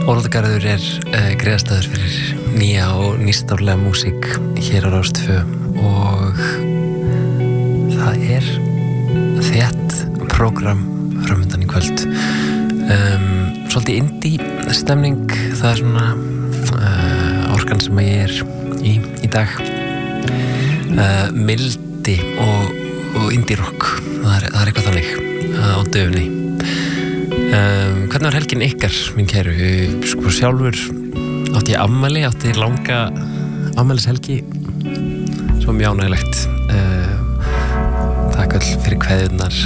Ólafsgarður greiðastæður fyrir nýja og nýstárlega músík hér á Rás 2 og það þétt prógram framöndan í kvöld. Svolítið indie stemning, það svona orkan sem ég í dag. Mildi og indie rock, það eitthvað þannig á döfunni. Hvernig var helgin ykkar, mín kæru? Sko sjálfur átti ég afmæli, langa afmælishelgi, svo mjög ánægilegt. Takk öll fyrir kveðjurnar.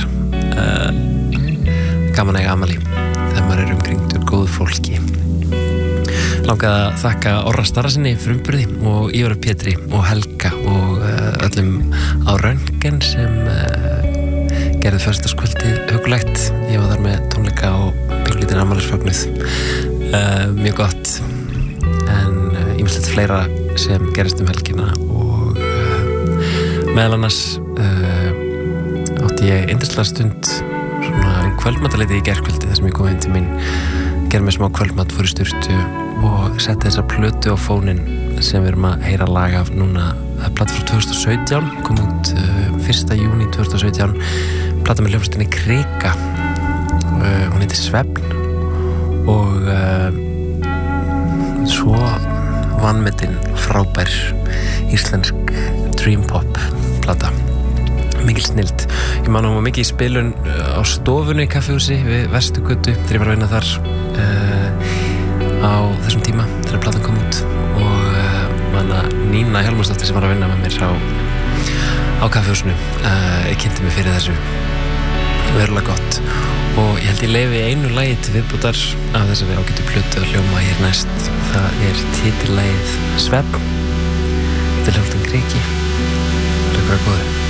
Gaman að eiga afmæli þegar maður umkringdur góðu fólki. Langaði að þakka Orra Starrasyni, frumburði, og Ívar Pétri og Helga og öllum á Röntgen sem gerði föstudagskvöldið hugulegt. Ég var þar með tónleika og pínlítinn afmælisfögnuð. Mjög gott, en ýmislegt fleira sem gerist helgina og meðal annars átti ég yndislega stund svona kvöldmataleiti í gærkvöldi þar sem ég kom inn til mín, gerði mig smá kvöldmat, fór í sturtu og setti þessa plötu á fóninn sem við erum að heyra lag af núna. Það er plata frá 2017, kom út 1. júní 2017, plata með hljómsveitinni Krika. Hún heitir Svefn og svo vanmetin frábær íslensk dream pop plata. Mikil snilld. Ég man hún var mikið í spilun á stofunni í kaffihúsi við Vestugötu þegar ég var að vinna þar á þessum tíma þegar platan kom út og manna Nína Hjálmarsdóttir sem var að vinna með mér á kaffihúsinu kynnti mig fyrir þessu verulega gott og ég held ég leyfi einu lagi til viðbútar af þessari ágætu plötu að hljóma hér næst. Það titillagið Svefn til hljómsveitin Kriki. Það er góður.